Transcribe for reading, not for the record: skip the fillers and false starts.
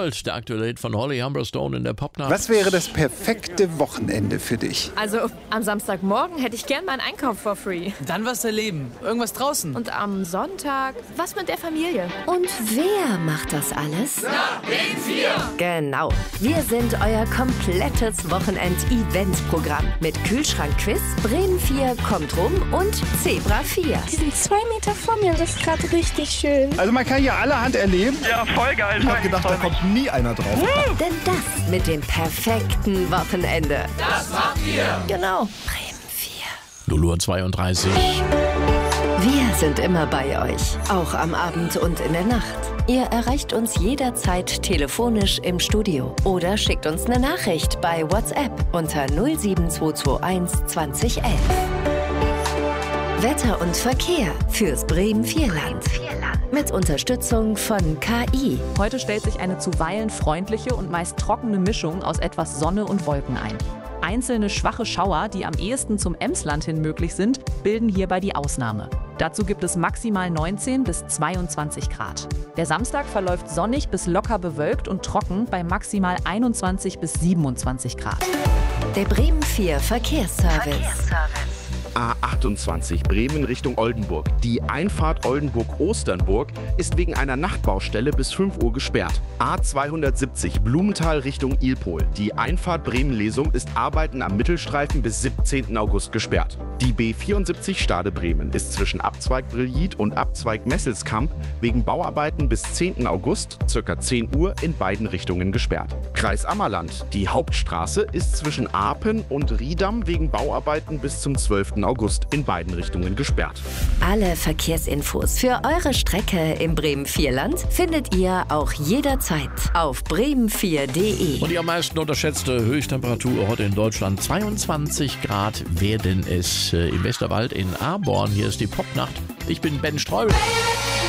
World, der aktuelle Hit von Holly Humberstone in der Popnacht. Was wäre das perfekte Wochenende für dich? Also, am Samstagmorgen hätte ich gern meinen Einkauf for free. Dann was erleben. Irgendwas draußen. Und am Sonntag, was mit der Familie? Und wer macht das alles? Na, Bremen 4! Genau. Wir sind euer komplettes Wochenend-Event-Programm. Mit Kühlschrank-Quiz, Bremen 4 kommt rum und Zebra 4. Die sind 2 Meter vor mir, das ist gerade richtig schön. Also man kann hier allerhand erleben. Ja, voll geil. Ich hab gedacht, da kommt nie einer drauf. Denn das mit dem perfekten Wochenende. Das macht ihr! Genau. Bremen 4. Lulu 32. Wir sind immer bei euch, auch am Abend und in der Nacht. Ihr erreicht uns jederzeit telefonisch im Studio oder schickt uns eine Nachricht bei WhatsApp unter 07221 2011. Wetter und Verkehr fürs Bremen-Vierland. Mit Unterstützung von KI. Heute stellt sich eine zuweilen freundliche und meist trockene Mischung aus etwas Sonne und Wolken ein. Einzelne schwache Schauer, die am ehesten zum Emsland hin möglich sind, bilden hierbei die Ausnahme. Dazu gibt es maximal 19 bis 22 Grad. Der Samstag verläuft sonnig bis locker bewölkt und trocken bei maximal 21 bis 27 Grad. Der Bremen 4 Verkehrsservice. A28 Bremen Richtung Oldenburg. Die Einfahrt Oldenburg-Osternburg ist wegen einer Nachtbaustelle bis 5 Uhr gesperrt. A270 Blumenthal Richtung Ilpol. Die Einfahrt Bremen-Lesum ist Arbeiten am Mittelstreifen bis 17. August gesperrt. Die B74 Stade Bremen ist zwischen Abzweig Brillit und Abzweig Messelskamp wegen Bauarbeiten bis 10. August ca. 10 Uhr in beiden Richtungen gesperrt. Kreis Ammerland. Die Hauptstraße ist zwischen Apen und Riedam wegen Bauarbeiten bis zum 12. August in beiden Richtungen gesperrt. Alle Verkehrsinfos für eure Strecke im Bremen-Vierland findet ihr auch jederzeit auf bremen4.de. Und die am meisten unterschätzte Höchsttemperatur heute in Deutschland, 22 Grad werden es im Westerwald in Aborn. Hier ist die Popnacht. Ich bin Ben Streubel.